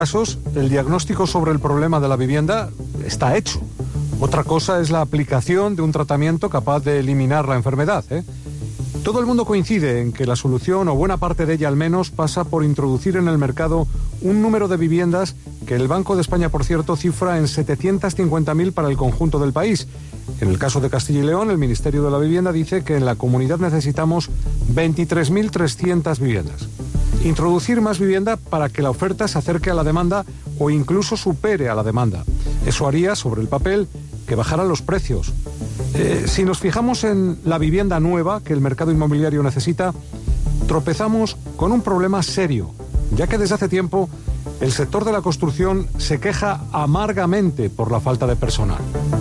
casos, el diagnóstico sobre el problema de la vivienda está hecho. Otra cosa es la aplicación de un tratamiento capaz de eliminar la enfermedad, ¿eh? Todo el mundo coincide en que la solución, o buena parte de ella al menos, pasa por introducir en el mercado un número de viviendas que el Banco de España, por cierto, cifra en 750.000 para el conjunto del país. En el caso de Castilla y León, el Ministerio de la Vivienda dice que en la comunidad necesitamos 23.300 viviendas. Introducir más vivienda para que la oferta se acerque a la demanda o incluso supere a la demanda. Eso haría, sobre el papel, que bajaran los precios. Si nos fijamos en la vivienda nueva que el mercado inmobiliario necesita, tropezamos con un problema serio, ya que desde hace tiempo el sector de la construcción se queja amargamente por la falta de personal.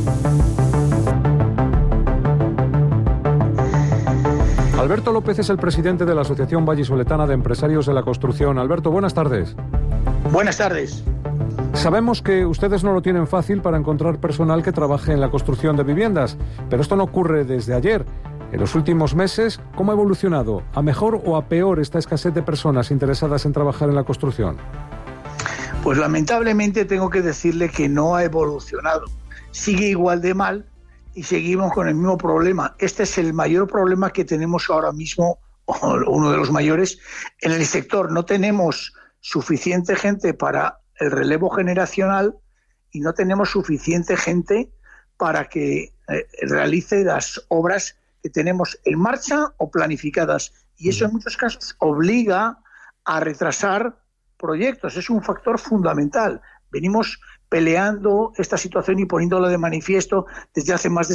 Alberto López es el presidente de la Asociación Vallisoletana de Empresarios de la Construcción. Alberto, buenas tardes. Buenas tardes. Sabemos que ustedes no lo tienen fácil para encontrar personal que trabaje en la construcción de viviendas, pero esto no ocurre desde ayer. En los últimos meses, ¿cómo ha evolucionado? ¿A mejor o a peor esta escasez de personas interesadas en trabajar en la construcción? Pues lamentablemente tengo que decirle que no ha evolucionado. Sigue igual de mal y seguimos con el mismo problema. Este es el mayor problema que tenemos ahora mismo, o uno de los mayores, en el sector. No tenemos suficiente gente para el relevo generacional y no tenemos suficiente gente para que realice las obras que tenemos en marcha o planificadas. Y eso en muchos casos obliga a retrasar proyectos. Es un factor fundamental. Venimos peleando esta situación y poniéndola de manifiesto desde hace más de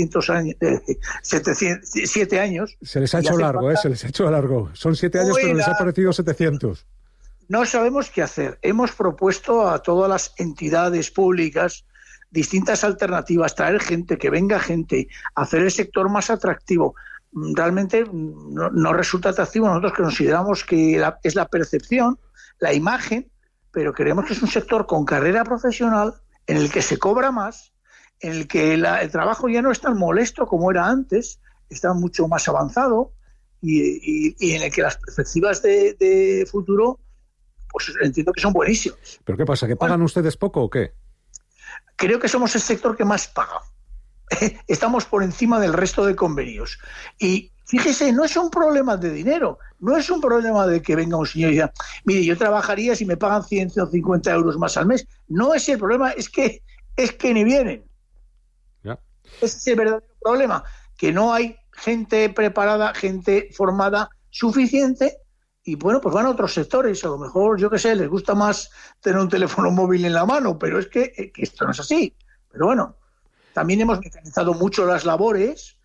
7 años. Se les ha hecho largo, se les ha hecho largo. Son 7 años, pero les ha parecido 700. No sabemos qué hacer. Hemos propuesto a todas las entidades públicas distintas alternativas, traer gente, que venga gente, hacer el sector más atractivo. Realmente no resulta atractivo. Nosotros que consideramos que es la percepción, la imagen, pero creemos que es un sector con carrera profesional, en el que se cobra más, en el que el trabajo ya no es tan molesto como era antes, está mucho más avanzado y en el que las perspectivas de futuro, pues entiendo que son buenísimas. ¿Pero qué pasa? ¿Que pagan ustedes poco o qué? Creo que somos el sector que más paga. Estamos por encima del resto de convenios. Y fíjese, no es un problema de dinero, no es un problema de que venga un señor y diga, mire, yo trabajaría si me pagan 150 euros más al mes. No es el problema, es que ni vienen. Ya. Ese es el verdadero problema, que no hay gente preparada, gente formada suficiente. Y bueno, pues van a otros sectores, a lo mejor, yo qué sé, les gusta más tener un teléfono móvil en la mano, pero es que esto no es así. Pero bueno, también hemos mecanizado mucho las labores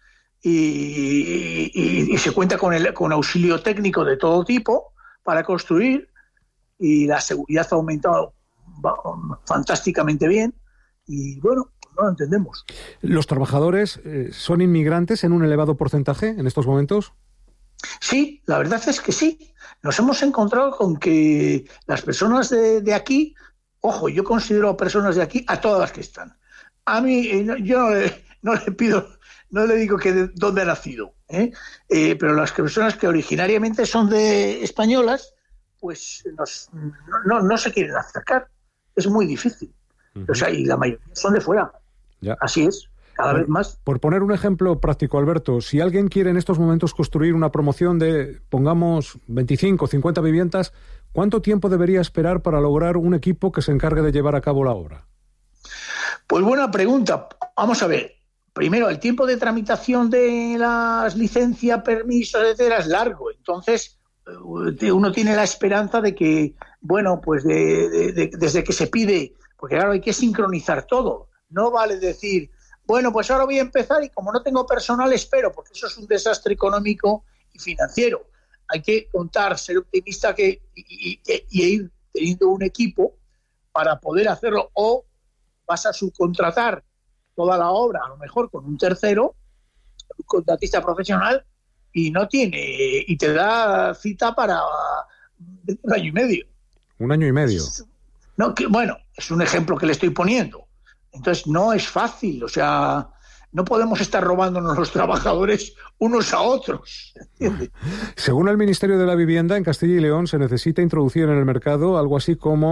y se cuenta con auxilio técnico de todo tipo para construir, y la seguridad ha aumentado fantásticamente bien y bueno, pues no lo entendemos. ¿Los trabajadores son inmigrantes en un elevado porcentaje en estos momentos? Sí, la verdad es que sí. Nos hemos encontrado con que las personas de aquí, ojo, yo considero a personas de aquí a todas las que están. A mí, yo no le pido, no le digo que de dónde ha nacido, pero las personas que originariamente son de españolas, pues no se quieren acercar. Es muy difícil. Uh-huh. O sea, y la mayoría son de fuera. Ya. Así es. Cada vez más. Por poner un ejemplo práctico, Alberto, si alguien quiere en estos momentos construir una promoción de, pongamos, 25 o 50 viviendas, ¿cuánto tiempo debería esperar para lograr un equipo que se encargue de llevar a cabo la obra? Pues buena pregunta. Vamos a ver. Primero, el tiempo de tramitación de las licencias, permisos, etcétera, es largo. Entonces, uno tiene la esperanza de que, bueno, pues desde que se pide, porque claro, hay que sincronizar todo. No vale decir, bueno, pues ahora voy a empezar y como no tengo personal espero, porque eso es un desastre económico y financiero. Hay que contar, ser optimista y ir teniendo un equipo para poder hacerlo, o vas a subcontratar toda la obra, a lo mejor con un tercero, un contratista profesional, y te da cita para un año y medio. ¿Un año y medio? No, bueno, es un ejemplo que le estoy poniendo. Entonces no es fácil, o sea, no podemos estar robándonos los trabajadores unos a otros, ¿entiendes? Según el Ministerio de la Vivienda, en Castilla y León se necesita introducir en el mercado algo así como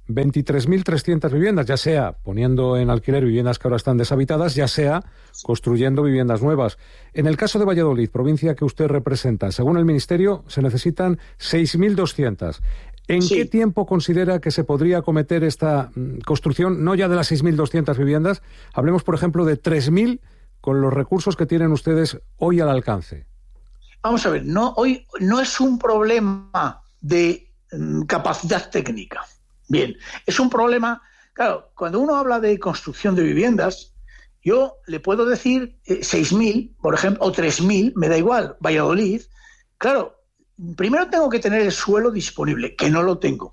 23.300 viviendas, ya sea poniendo en alquiler viviendas que ahora están deshabitadas, ya sea construyendo viviendas nuevas. En el caso de Valladolid, provincia que usted representa, según el Ministerio, se necesitan 6.200. ¿En qué tiempo considera que se podría acometer esta construcción, no ya de las 6.200 viviendas? Hablemos, por ejemplo, de 3.000 con los recursos que tienen ustedes hoy al alcance. Vamos a ver, hoy no es un problema de capacidad técnica. Bien, es un problema, claro, cuando uno habla de construcción de viviendas, yo le puedo decir 6.000, por ejemplo, o 3.000, me da igual, Valladolid. Claro, primero tengo que tener el suelo disponible, que no lo tengo.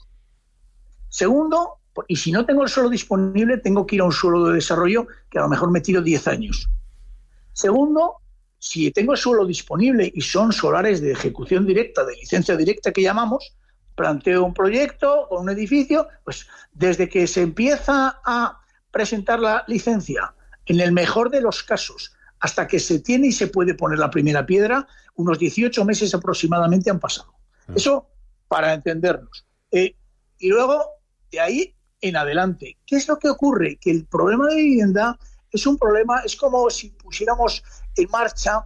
Segundo, y si no tengo el suelo disponible, tengo que ir a un suelo de desarrollo que a lo mejor me tiro 10 años. Segundo, si tengo el suelo disponible y son solares de ejecución directa, de licencia directa que llamamos, planteo un proyecto con un edificio, pues desde que se empieza a presentar la licencia, en el mejor de los casos, hasta que se tiene y se puede poner la primera piedra, unos 18 meses aproximadamente han pasado. Eso para entendernos. Y luego, de ahí en adelante, ¿qué es lo que ocurre? Que el problema de vivienda es un problema, es como si pusiéramos en marcha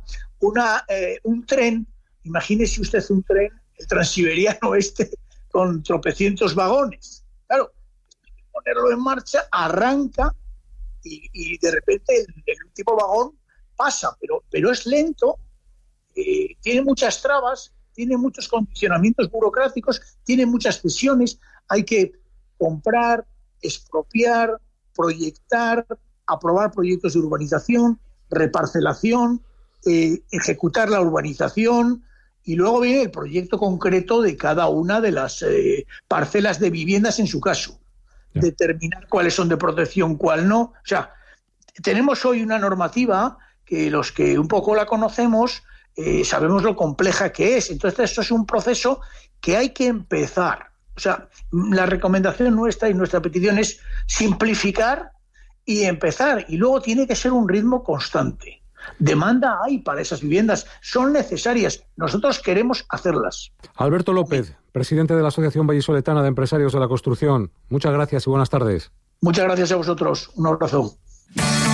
un tren. Imagínese usted un tren, el transiberiano con tropecientos vagones. Claro, ponerlo en marcha, arranca y de repente el último vagón pasa, pero es lento, tiene muchas trabas, tiene muchos condicionamientos burocráticos, tiene muchas cesiones, hay que comprar, expropiar, proyectar, aprobar proyectos de urbanización, reparcelación, ejecutar la urbanización, y luego viene el proyecto concreto de cada una de las parcelas de viviendas en su caso. Determinar cuáles son de protección, cuál no. O sea, tenemos hoy una normativa que los que un poco la conocemos sabemos lo compleja que es. Entonces, esto es un proceso que hay que empezar. O sea, la recomendación nuestra y nuestra petición es simplificar y empezar. Y luego tiene que ser un ritmo constante. Demanda hay para esas viviendas, son necesarias. Nosotros queremos hacerlas. Alberto López, presidente de la Asociación Vallisoletana de Empresarios de la Construcción. Muchas gracias y buenas tardes. Muchas gracias a vosotros. Un abrazo.